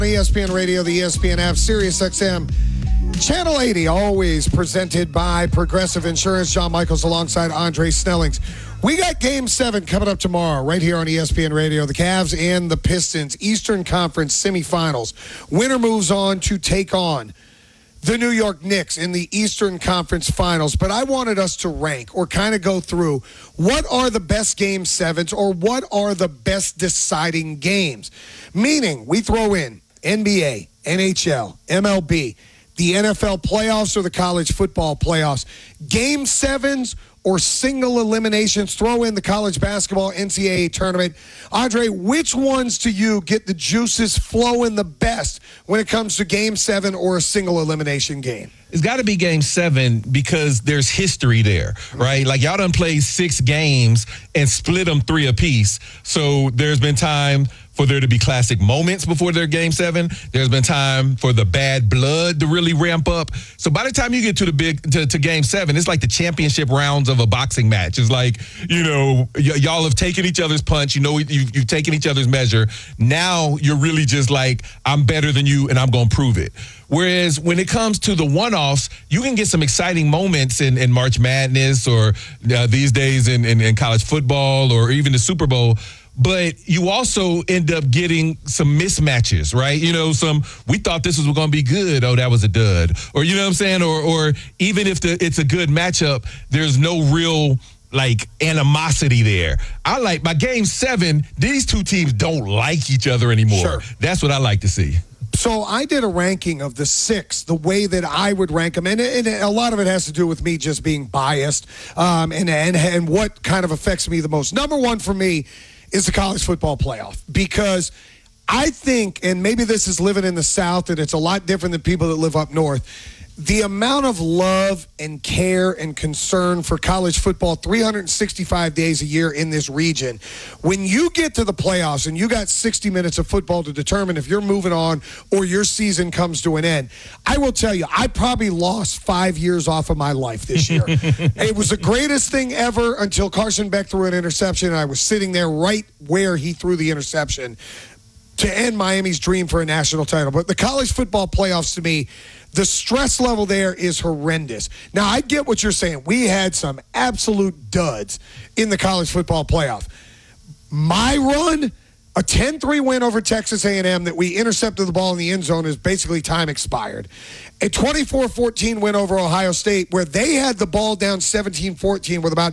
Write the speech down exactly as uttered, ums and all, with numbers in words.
E S P N Radio, the E S P N app, Sirius X M, Channel eighty, always presented by Progressive Insurance. John Michaels alongside Andre Snellings. We got Game seven coming up tomorrow right here on E S P N Radio. The Cavs and the Pistons, Eastern Conference semifinals. Winner moves on to take on the New York Knicks in the Eastern Conference Finals. But I wanted us to rank or kind of go through what are the best Game sevens or what are the best deciding games. Meaning, we throw in N B A, N H L, M L B, the N F L playoffs or the college football playoffs. Game sevens or single eliminations. Throw in the college basketball N C double A tournament. Andre, which ones to you get the juices flowing the best when it comes to game seven or a single elimination game? It's got to be game seven because there's history there, right? Like, y'all done played six games and split them three apiece. So there's been time for there to be classic moments before their game seven. There's been time for the bad blood to really ramp up. So by the time you get to the big to, to game seven, it's like the championship rounds of a boxing match. It's like, you know, y- y'all have taken each other's punch. You know, you've, you've taken each other's measure. Now you're really just like, I'm better than you and I'm going to prove it. Whereas when it comes to the one-offs, you can get some exciting moments in, in March Madness or uh, these days in, in, in college football or even the Super Bowl. But you also end up getting some mismatches, right? You know, some, we thought this was going to be good. Oh, that was a dud. Or, you know what I'm saying? Or, or even if the, it's a good matchup, there's no real, like, animosity there. I like, by game seven, these two teams don't like each other anymore. Sure. That's what I like to see. So I did a ranking of the six, the way that I would rank them, and, and a lot of it has to do with me just being biased um, and, and and what kind of affects me the most. Number one for me is the college football playoff, because I think, and maybe this is living in the South and it's a lot different than people that live up north, the amount of love and care and concern for college football three hundred sixty-five days a year in this region. When you get to the playoffs and you got sixty minutes of football to determine if you're moving on or your season comes to an end, I will tell you, I probably lost five years off of my life this year. It was the greatest thing ever until Carson Beck threw an interception, and I was sitting there right where he threw the interception to end Miami's dream for a national title. But the college football playoffs, to me, the stress level there is horrendous. Now, I get what you're saying. We had some absolute duds in the college football playoff. My run, a ten three win over Texas A and M that we intercepted the ball in the end zone is basically time expired. A twenty-four fourteen win over Ohio State where they had the ball down seventeen fourteen with about